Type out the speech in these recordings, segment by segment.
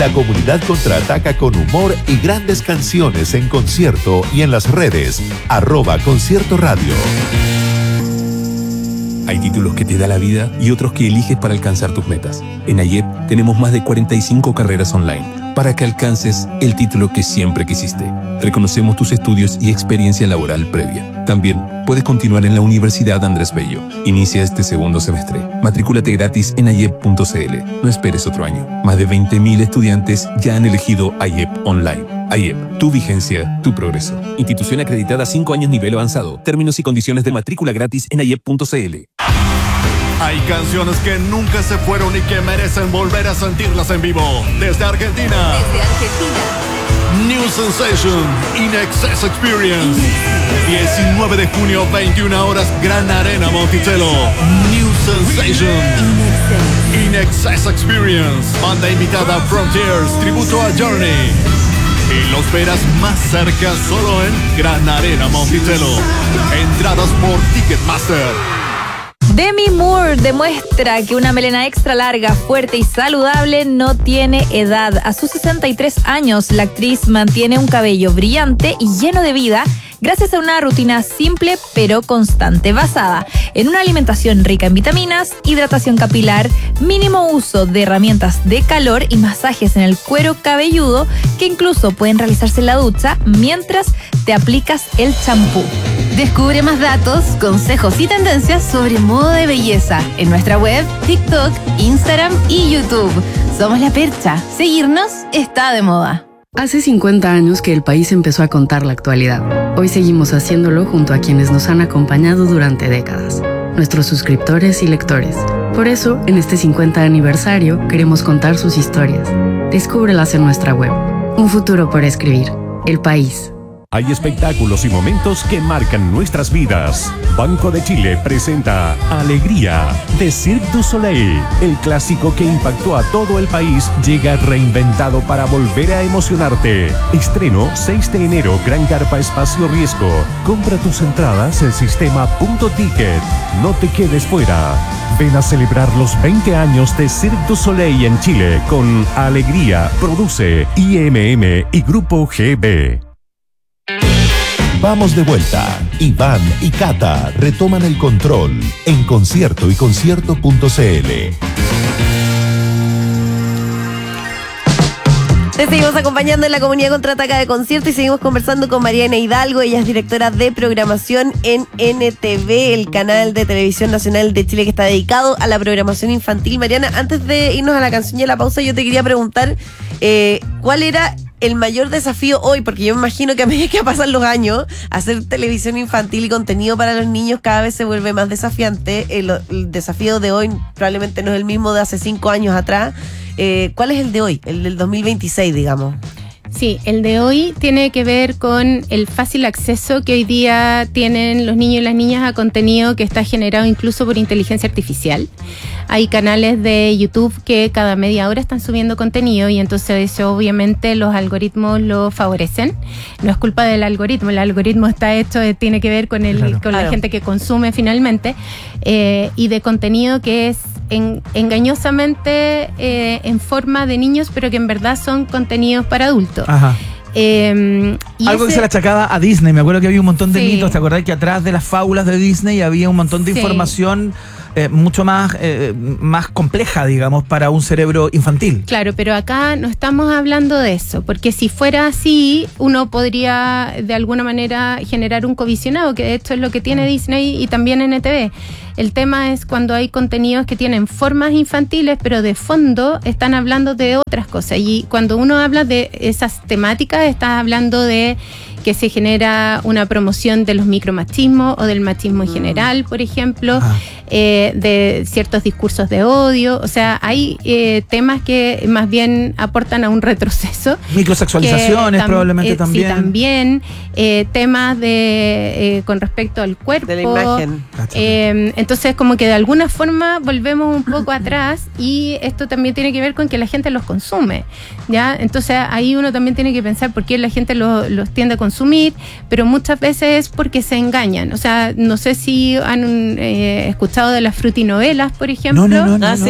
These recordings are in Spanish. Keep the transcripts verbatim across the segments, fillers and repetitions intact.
La comunidad contraataca con humor y grandes canciones en concierto y en las redes. Arroba Concierto Radio. Hay títulos que te da la vida y otros que eliges para alcanzar tus metas. En AYEP tenemos más de cuarenta y cinco carreras online para que alcances el título que siempre quisiste. Reconocemos tus estudios y experiencia laboral previa. También puedes continuar en la Universidad Andrés Bello. Inicia este segundo semestre. Matrículate gratis en ayep punto c l. No esperes otro año. Más de veinte mil estudiantes ya han elegido AYEP Online. AYEP, tu vigencia, tu progreso. Institución acreditada cinco años nivel avanzado. Términos y condiciones de matrícula gratis en ayep punto c l. Hay canciones que nunca se fueron y que merecen volver a sentirlas en vivo. Desde Argentina. Desde Argentina. New Sensation, In Excess Experience. diecinueve de junio, veintiuna horas, Gran Arena Monticello. New Sensation, In Excess Experience. Banda invitada Frontiers, tributo a Journey. Y los verás más cerca solo en Gran Arena Monticello. Entradas por Ticketmaster. Demi Moore demuestra que una melena extra larga, fuerte y saludable no tiene edad. A sus sesenta y tres años, la actriz mantiene un cabello brillante y lleno de vida gracias a una rutina simple pero constante, basada en una alimentación rica en vitaminas, hidratación capilar, mínimo uso de herramientas de calor y masajes en el cuero cabelludo que incluso pueden realizarse en la ducha mientras te aplicas el champú. Descubre más datos, consejos y tendencias sobre moda de belleza en nuestra web, TikTok, Instagram y YouTube. Somos La Percha. Seguirnos está de moda. Hace cincuenta años que el país empezó a contar la actualidad. Hoy seguimos haciéndolo junto a quienes nos han acompañado durante décadas, nuestros suscriptores y lectores. Por eso, en este cincuenta aniversario, queremos contar sus historias. Descúbrelas en nuestra web. Un futuro por escribir. El País. Hay espectáculos y momentos que marcan nuestras vidas. Banco de Chile presenta Alegría de Cirque du Soleil. El clásico que impactó a todo el país llega reinventado para volver a emocionarte. Estreno seis de enero, Gran Carpa Espacio Riesgo. Compra tus entradas en sistema punto ticket. No te quedes fuera. Ven a celebrar los veinte años de Cirque du Soleil en Chile con Alegría. Produce I M M y Grupo G B. Vamos de vuelta. Iván y Cata retoman el control en concierto y concierto punto c l. Te seguimos acompañando en la comunidad Contraataca de Concierto y seguimos conversando con Mariana Hidalgo. Ella es directora de programación en N T V, el canal de televisión nacional de Chile que está dedicado a la programación infantil. Mariana, antes de irnos a la canción y a la pausa, yo te quería preguntar eh, ¿cuál era el mayor desafío hoy? Porque yo me imagino que a medida que pasan los años, hacer televisión infantil y contenido para los niños cada vez se vuelve más desafiante. El, el desafío de hoy probablemente no es el mismo de hace cinco años atrás. Eh, ¿Cuál es el de hoy? El del dos mil veintiséis, digamos. Sí, el de hoy tiene que ver con el fácil acceso que hoy día tienen los niños y las niñas a contenido que está generado incluso por inteligencia artificial. Hay canales de YouTube que cada media hora están subiendo contenido y entonces eso obviamente los algoritmos lo favorecen. No es culpa del algoritmo, el algoritmo está hecho, tiene que ver con, el, claro, con claro. la gente que consume finalmente eh, y de contenido que es en, engañosamente eh, en forma de niños, pero que en verdad son contenidos para adultos. Ajá. Eh, y Algo ese, que se le achacaba a Disney. Me acuerdo que había un montón de sí. mitos. ¿Te acordás que atrás de las fábulas de Disney había un montón de sí. información eh, mucho más, eh, más compleja, digamos, para un cerebro infantil? Claro, pero acá no estamos hablando de eso, porque si fuera así, uno podría de alguna manera generar un covisionado, que de hecho es lo que tiene Disney y también N T V. El tema es cuando hay contenidos que tienen formas infantiles, pero de fondo están hablando de otras cosas. Y cuando uno habla de esas temáticas, está hablando de que se genera una promoción de los micromachismos o del machismo en general, por ejemplo, eh, de ciertos discursos de odio. O sea, hay eh, temas que más bien aportan a un retroceso. Microsexualizaciones, tam- probablemente eh, también. Sí, también. Eh, temas de eh, con respecto al cuerpo. De la imagen. Eh, entonces, como que de alguna forma volvemos un poco atrás y esto también tiene que ver con que la gente los consume, ¿ya? Entonces, ahí uno también tiene que pensar por qué la gente lo, los tiende a consumir, pero muchas veces es porque se engañan. O sea, no sé si han eh, escuchado de las frutinovelas, por ejemplo. No, no, no. Ah, no, sí.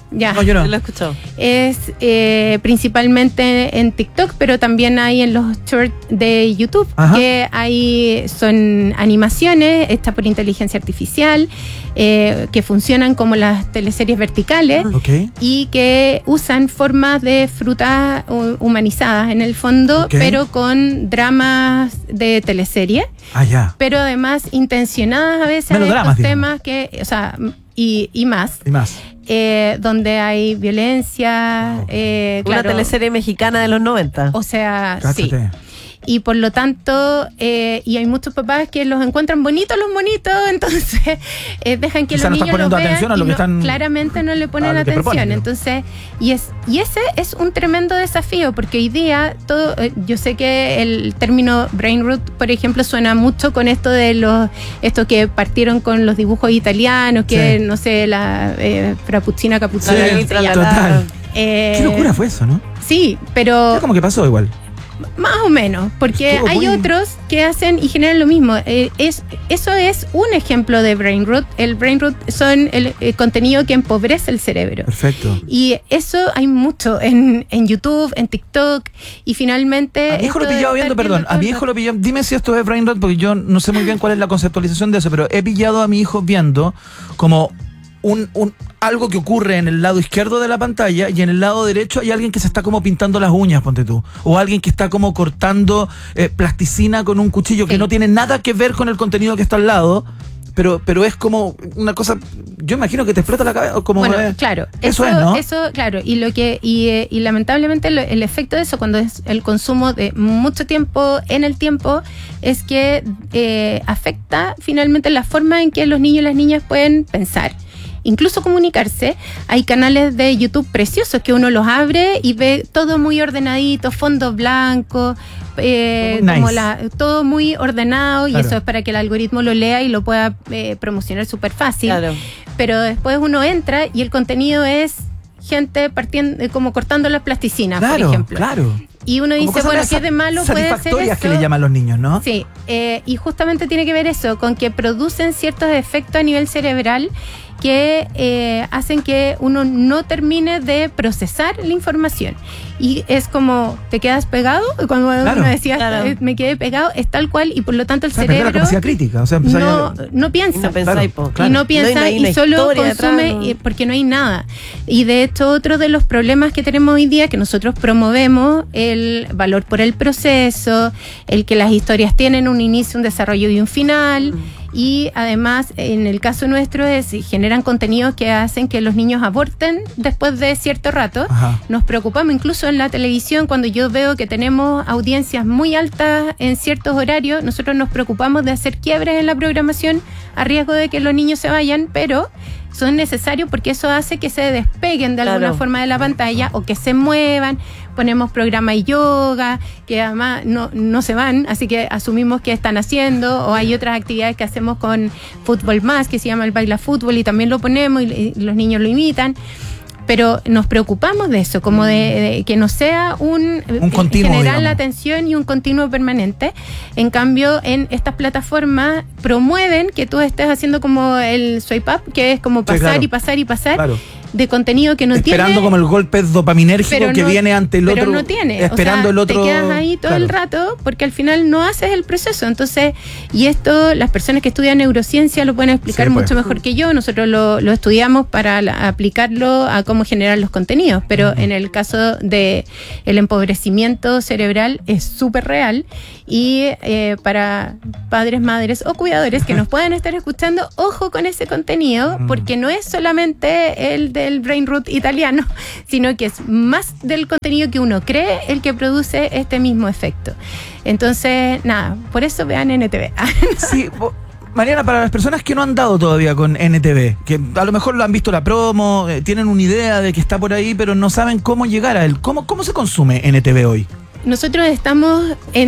Ya. No, yo no. Lo he escuchado. Es eh, principalmente en TikTok, pero también hay en los shorts de YouTube, Ajá. que hay, son animaciones, está por inteligencia artificial, eh, que funcionan como las teleseries verticales Ok. y que usan formas de frutas hu- humanizadas en el fondo, Ok. pero con dramas de teleserie, Ah, ya. pero además intencionadas a veces a Melodramas, estos digamos. temas que, o sea, y, y más. Y más. Eh, donde hay violencia, eh, Una claro, teleserie mexicana de los noventa. o sea, sí. Cáchate. Y por lo tanto, eh, y hay muchos papás que los encuentran bonitos los monitos, entonces eh, dejan que O sea, los no están niños poniendo los vean atención a lo y que no- están- claramente no le a ponen lo que atención. proponen, digamos. Entonces, y es y ese es un tremendo desafío, porque hoy día todo, eh, yo sé que el término brain root, por ejemplo, suena mucho con esto de los, esto que partieron con los dibujos italianos, que Sí. no sé, la eh, Frappuccina Cappuccina. Sí, se llama. total. Eh, Qué locura fue eso, ¿no? Sí, pero Ya como que pasó igual. más o menos, porque Estuvo hay muy- otros que hacen y generan lo mismo. Eh, es, eso es un ejemplo de brain root. El brain root son el, el contenido que empobrece el cerebro. Perfecto. Y eso hay mucho en, en YouTube, en TikTok, y finalmente... A mi hijo lo esto he de pillado estar viendo, perdón, todo a mi el hijo rato- lo pillado, dime si esto es brain rot, porque yo no sé muy bien cuál es la conceptualización de eso, pero he pillado a mi hijo viendo como un, un algo que ocurre en el lado izquierdo de la pantalla y en el lado derecho hay alguien que se está como pintando las uñas, ponte tú, o alguien que está como cortando eh, plasticina con un cuchillo que Sí. no tiene nada que ver con el contenido que está al lado. Pero, pero es como una cosa, yo imagino que te explota la cabeza. Como Bueno, eh, claro, eso eso, es, ¿no? eso, claro, y lo que y, eh, y lamentablemente lo- el efecto de eso cuando es el consumo de mucho tiempo en el tiempo es que eh, afecta finalmente la forma en que los niños y las niñas pueden pensar. Incluso comunicarse. Hay canales de YouTube preciosos que uno los abre y ve todo muy ordenadito, fondo blanco, eh, Nice. como la, todo muy ordenado, y Claro. eso es para que el algoritmo lo lea y lo pueda eh, promocionar súper fácil. Claro. Pero después uno entra y el contenido es gente partiendo, eh, como cortando las plasticinas, por Claro, ejemplo. claro. Y uno Como dice, cosas bueno, más ¿qué de malo puede ser satisfactorias eso? que le llaman los niños, ¿no? Sí, eh, y justamente tiene que ver eso, con que producen ciertos efectos a nivel cerebral que eh, hacen que uno no termine de procesar la información. Y es como, te quedas pegado, cuando Claro. uno decía, Claro. eh, me quedé pegado, es tal cual, y por lo tanto el O sea, perder la cerebro capacidad crítica, o sea, empezar no, ya- no Y piensa. no pensáis, po. Claro. Y no piensa No hay y, una solo historia consume detrás, ¿no? y- porque no hay nada. Y de hecho, otro de los problemas que tenemos hoy día, que nosotros promovemos, el valor por el proceso, el que las historias tienen un inicio, un desarrollo y un final. Y además, en el caso nuestro, es generan contenidos que hacen que los niños aborten después de cierto rato. Ajá. Nos preocupamos incluso en la televisión, cuando yo veo que tenemos audiencias muy altas en ciertos horarios, nosotros nos preocupamos de hacer quiebres en la programación a riesgo de que los niños se vayan, pero son necesarios porque eso hace que se despeguen de alguna Claro. forma de la pantalla o que se muevan. Ponemos programa de yoga, que además no, no se van, así que asumimos que están haciendo, o hay otras actividades que hacemos con Fútbol Más, que se llama el Baila Fútbol, y también lo ponemos y, y los niños lo imitan. Pero nos preocupamos de eso, como de, de que no sea un, Un continuo, generar digamos. la atención y un continuo permanente. En cambio, en estas plataformas promueven que tú estés haciendo como el swipe up, que es como pasar claro. y pasar y pasar, Claro. de contenido que no Esperando tiene. como el golpe dopaminérgico pero que no- viene ante el pero otro. no tiene. Esperando O sea, el otro. te quedas ahí todo el Claro. rato porque al final no haces el proceso. Entonces, y esto las personas que estudian neurociencia lo pueden explicar Sí, pues. mucho mejor que yo. Nosotros lo, lo estudiamos para la- aplicarlo a cómo generar los contenidos. Pero en el caso de el empobrecimiento cerebral es súper real. Y eh, para padres, madres o cuidadores que nos puedan estar escuchando, ojo con ese contenido, porque no es solamente el del brain root italiano, sino que es más del contenido que uno cree el que produce este mismo efecto. Entonces, nada, por eso vean N T V. Sí, bo- Mariana, para las personas que no han dado todavía con N T V, que a lo mejor lo han visto la promo, eh, tienen una idea de que está por ahí, pero no saben cómo llegar a él. ¿Cómo, cómo se consume N T V hoy? Nosotros estamos en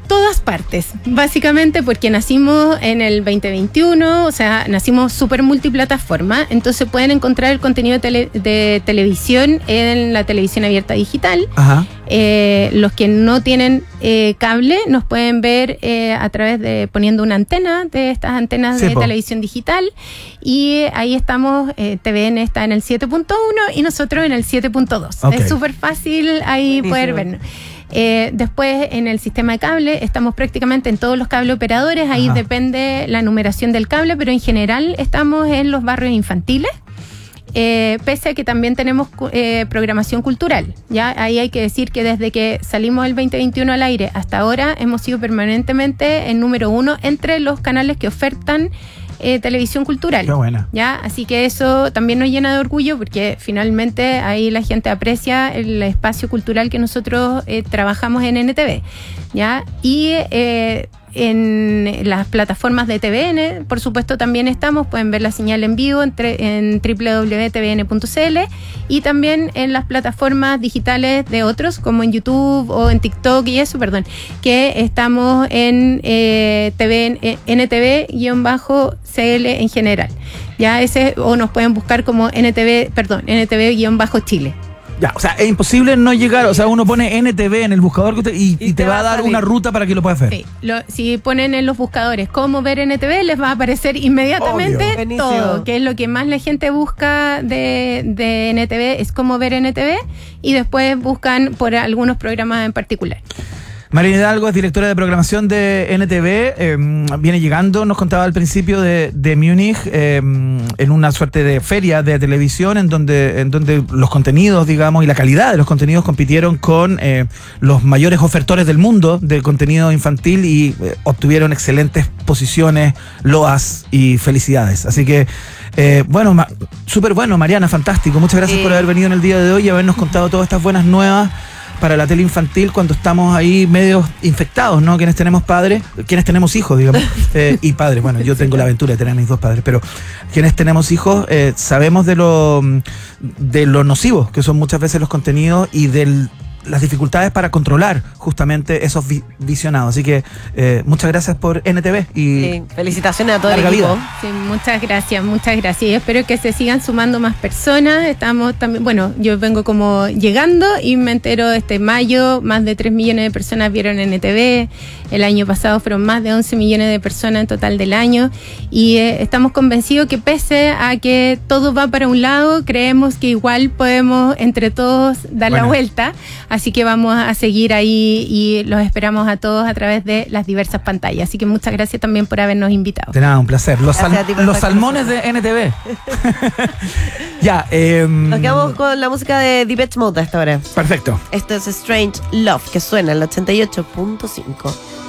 todas partes, básicamente porque nacimos en el veinte veintiuno, o sea, nacimos súper multiplataforma, entonces pueden encontrar el contenido de, tele, de televisión en la televisión abierta digital. Ajá. Eh, los que no tienen eh, cable nos pueden ver eh, a través de poniendo una antena de estas antenas sí, de po. televisión digital, y eh, ahí estamos, eh, T V N está en el siete punto uno y nosotros en el siete punto dos. Okay. Es súper fácil ahí Buenísimo. poder vernos. Eh, después en el sistema de cable estamos prácticamente en todos los cable operadores, ahí Ajá. depende la numeración del cable, pero en general estamos en los barrios infantiles. Eh, pese a que también tenemos eh, programación cultural, ¿ya? Ahí hay que decir que desde que salimos el veinte veintiuno al aire hasta ahora hemos sido permanentemente el número uno entre los canales que ofertan eh, televisión cultural. Qué buena. ¿Ya? Así que eso también nos llena de orgullo porque finalmente ahí la gente aprecia el espacio cultural que nosotros eh, trabajamos en N T V, ¿ya? Y eh, en las plataformas de T V N, por supuesto, también estamos. Pueden ver la señal en vivo en, en doble u doble u doble u punto t v n punto c l y también en las plataformas digitales de otros, como en YouTube o en TikTok y eso, perdón, que estamos en eh, T V, N T V-C L en general. Ya ese, o nos pueden buscar como N T V, perdón, N T V-Chile. Ya, o sea, es imposible no llegar, o sea, uno pone N T V en el buscador que usted, y, y, y te, te va a dar una ruta para que lo puedas ver. Sí, lo, si ponen en los buscadores cómo ver N T V, les va a aparecer inmediatamente todo, que es lo que más la gente busca de, de N T V, es cómo ver N T V, y después buscan por algunos programas en particular. Mariana Hidalgo es directora de programación de N T V, eh, viene llegando, nos contaba al principio de, de Múnich, eh, en una suerte de feria de televisión en donde, en donde los contenidos, digamos, y la calidad de los contenidos compitieron con eh, los mayores ofertores del mundo de contenido infantil y eh, obtuvieron excelentes posiciones, loas y felicidades. Así que, eh, bueno, ma- súper bueno, Mariana, fantástico. Muchas gracias eh. por haber venido en el día de hoy y habernos contado todas estas buenas nuevas para la tele infantil cuando estamos ahí medio infectados, ¿no? Quienes tenemos padres, quienes tenemos hijos, digamos, eh, y padres, bueno, yo tengo la aventura de tener a mis dos padres, pero quienes tenemos hijos eh, sabemos de lo de lo nocivos que son muchas veces los contenidos y del las dificultades para controlar justamente esos vi- visionados. Así que eh, muchas gracias por N T V y sí, felicitaciones a todo el equipo. Sí, muchas gracias, muchas gracias. Y espero que se sigan sumando más personas. Estamos también, bueno, yo vengo como llegando y me entero este mayo, más de tres millones de personas vieron N T V. El año pasado fueron más de once millones de personas en total del año. Y eh, estamos convencidos que pese a que todo va para un lado, creemos que igual podemos entre todos dar bueno. la vuelta. Así que vamos a seguir ahí y los esperamos a todos a través de las diversas pantallas. Así que muchas gracias también por habernos invitado. De nada, un placer. Los, sal- los salmones de N T V. Ya. Eh, Nos quedamos con la música de Depeche Mode hasta ahora. Perfecto. Esto es Strange Love, que suena en el ochenta y ocho punto cinco.